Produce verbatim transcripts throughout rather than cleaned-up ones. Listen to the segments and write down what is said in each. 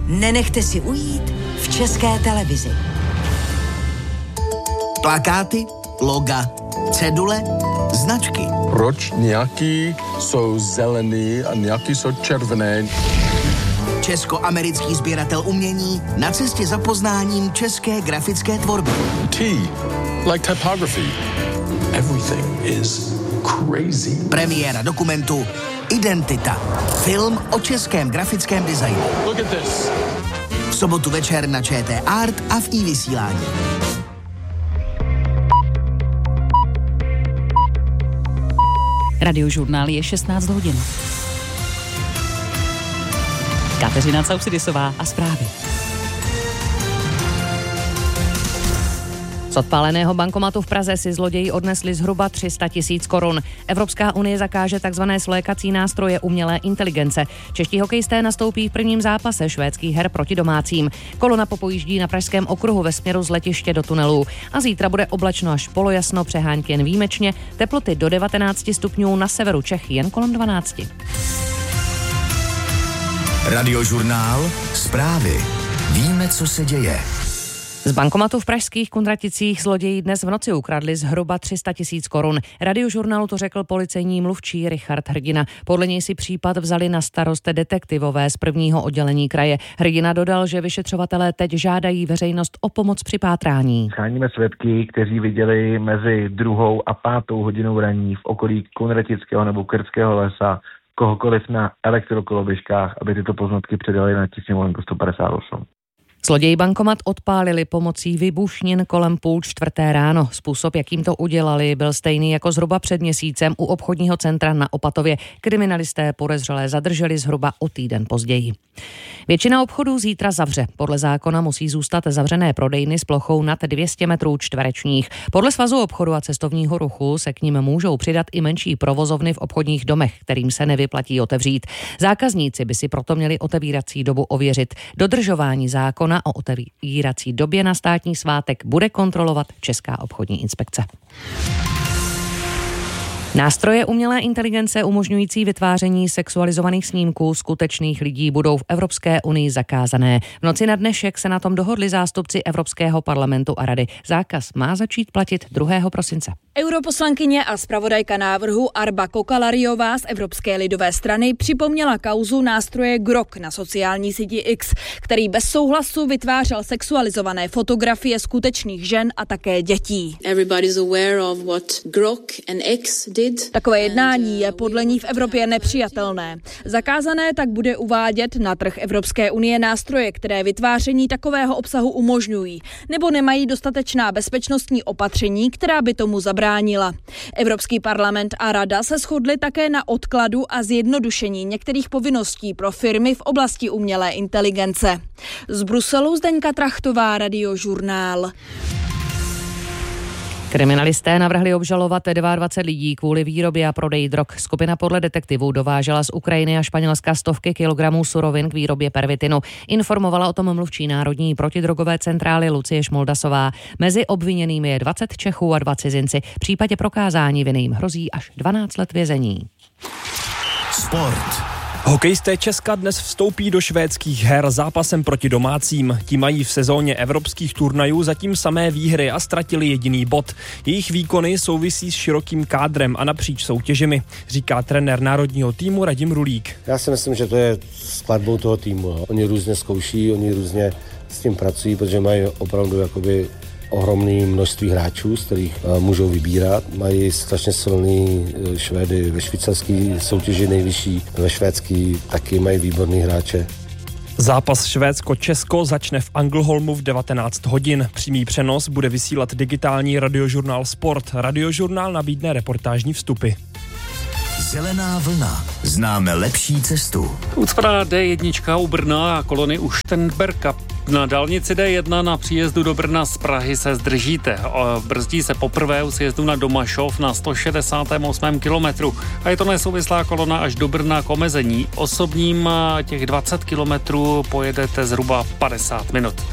nenechte si ujít v České televizi. Plakáty, loga, cedule, značky. Proč nějaký jsou zelený a nějaký jsou červené? Česko-americký sběratel umění na cestě za poznáním české grafické tvorby. T, like typography. Everything is crazy. Premiéra dokumentu Identita. Film o českém grafickém designu. Look at this. V sobotu večer na ČT Art a v iVysílání. Radiožurnál je šestnáct hodin. Kateřina Caussidisová a zprávy. Z odpáleného bankomatu v Praze si zloději odnesli zhruba tři sta tisíc korun. Evropská unie zakáže takzvané svlékací nástroje umělé inteligence. Čeští hokejisté nastoupí v prvním zápase švédských her proti domácím. Kolona popojíždí na Pražském okruhu ve směru z letiště do tunelů. A zítra bude oblačno až polojasno, přehánky jen výjimečně, teploty do devatenáct stupňů, na severu Čech jen kolem dvanáct. Radiožurnál, zprávy. Víme, co se děje. Z bankomatu v pražských Kunraticích zloději dnes v noci ukradli zhruba tři sta tisíc korun. Radiožurnálu to řekl policejní mluvčí Richard Hrdina. Podle něj si případ vzali na starost detektivové z prvního oddělení kraje. Hrdina dodal, že vyšetřovatelé teď žádají veřejnost o pomoc při pátrání. Scháníme svědky, kteří viděli mezi druhou a pátou hodinou raní v okolí Kunratického nebo Krtského lesa kohokoliv na elektrokoloběžkách, aby tyto poznatky předali na tísňovou linku sto padesát osm. Zloději bankomat odpálili pomocí výbušnin kolem půl čtvrté ráno. Způsob, jakým to udělali, byl stejný jako zhruba před měsícem u obchodního centra na Opatově. Kriminalisté podezřelé zadrželi zhruba o týden později. Většina obchodů zítra zavře. Podle zákona musí zůstat zavřené prodejny s plochou nad dvě stě metrů čtverečních. Podle Svazu obchodu a cestovního ruchu se k nim můžou přidat i menší provozovny v obchodních domech, kterým se nevyplatí otevřít. Zákazníci by si proto měli otevírací dobu ověřit. Dodržování zákona o otevírací době na státní svátek bude kontrolovat Česká obchodní inspekce. Nástroje umělé inteligence umožňující vytváření sexualizovaných snímků skutečných lidí budou v Evropské unii zakázané. V noci na dnešek se na tom dohodli zástupci Evropského parlamentu a rady. Zákaz má začít platit druhého prosince. Europoslankyně a zpravodajka návrhu Arba Kokalariová z Evropské lidové strany připomněla kauzu nástroje Grok na sociální síti X, který bez souhlasu vytvářel sexualizované fotografie skutečných žen a také dětí. Takové jednání je podle ní v Evropě nepřijatelné. Zakázané tak bude uvádět na trh Evropské unie nástroje, které vytváření takového obsahu umožňují, nebo nemají dostatečná bezpečnostní opatření, která by tomu zabránila. Evropský parlament a rada se shodly také na odkladu a zjednodušení některých povinností pro firmy v oblasti umělé inteligence. Z Bruselu Zdeňka Trachtová, Radiožurnál. Kriminalisté navrhli obžalovat dvacet dva lidí kvůli výrobě a prodeji drog. Skupina podle detektivů dovážela z Ukrajiny a Španělska stovky kilogramů surovin k výrobě pervitinu. Informovala o tom mluvčí Národní protidrogové centrály Lucie Šmoldasová. Mezi obviněnými je dvacet Čechů a dva cizinci. V případě prokázání viny jim hrozí až dvanáct let vězení. Sport. Hokejisté Česka dnes vstoupí do švédských her zápasem proti domácím. Ti mají v sezóně evropských turnajů zatím samé výhry a ztratili jediný bod. Jejich výkony souvisí s širokým kádrem a napříč soutěžemi, říká trenér národního týmu Radim Rulík. Já si myslím, že to je skladbou toho týmu. Oni různě zkouší, oni různě s tím pracují, protože mají opravdu jakoby ohromné množství hráčů, z kterých uh, můžou vybírat. Mají strašně silný uh, Švédy ve švýcarský soutěži nejvyšší, ve švédský taky mají výborný hráče. Zápas Švédsko-Česko začne v Anglholmu v devatenáct hodin. Přímý přenos bude vysílat digitální radiožurnál Sport. Radiožurnál nabídne reportážní vstupy. Zelená vlna. Známe lepší cestu. Ucpa D jedna u Brna a kolony u Šternberka. Na dálnici D jedna na příjezdu do Brna z Prahy se zdržíte. Brzdí se poprvé u sjezdu na Domašov na sto šedesátém osmém kilometru. A je to nesouvislá kolona až do Brna k omezení. Osobním těch dvacet kilometrů pojedete zhruba padesát minut.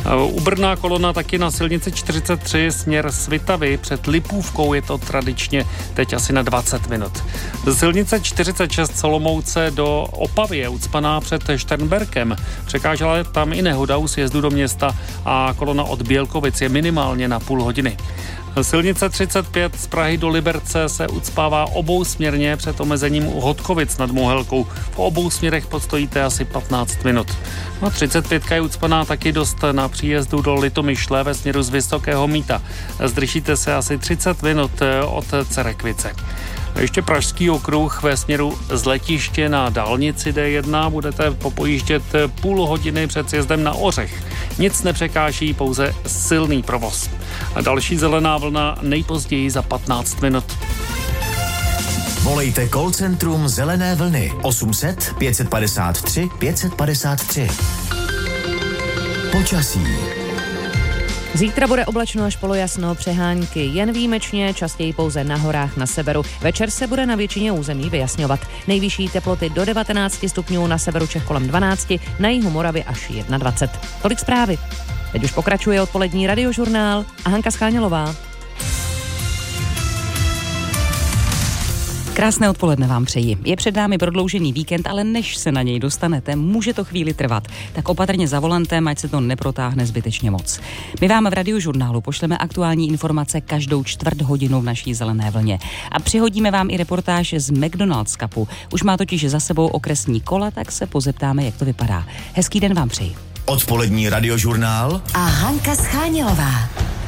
U Brna kolona taky na silnici čtyřicet tři směr Svitavy. Před Lipůvkou je to tradičně teď asi na dvacet minut. Silnice čtyřicet šest z Olomouce do Opavy je ucpaná před Šternberkem. Překážela tam i nehoda u sjezdu do města a kolona od Bělkovic je minimálně na půl hodiny. Silnice třicet pět z Prahy do Liberce se ucpává obousměrně před omezením u Hodkovic nad Mohelkou. V obou směrech postojíte asi patnáct minut. No, třicet pět je ucpaná taky dost na příjezdu do Litomyšle ve směru z Vysokého Mýta. Zdržíte se asi třicet minut od Cerekvice. Ještě Pražský okruh ve směru z letiště na dálnici D jedna budete popojíždět půl hodiny před sjezdem na Ořech. Nic nepřekáží, pouze silný provoz. A další zelená vlna nejpozději za patnáct minut. Volejte call centrum Zelené vlny osm set pět padesát tři pět padesát tři. Počasí. Zítra bude oblačno až polojasno, přehánky jen výjimečně, častěji pouze na horách na severu. Večer se bude na většině území vyjasňovat. Nejvyšší teploty do devatenáct stupňů, na severu Čech kolem dvanáct, na jihu Moravy až dvacet jedna. Tolik zprávy. Teď už pokračuje odpolední radiožurnál a Hanka Schánělová. Krásné odpoledne vám přeji. Je před námi prodloužený víkend, ale než se na něj dostanete, může to chvíli trvat. Tak opatrně za volantem, ať se to neprotáhne zbytečně moc. My vám v radiožurnálu pošleme aktuální informace každou čtvrt hodinu v naší Zelené vlně. A přihodíme vám i reportáž z McDonald's Cupu. Už má totiž za sebou okresní kola, tak se pozeptáme, jak to vypadá. Hezký den vám přeji. Odpolední radiožurnál a Hanka Schánělová.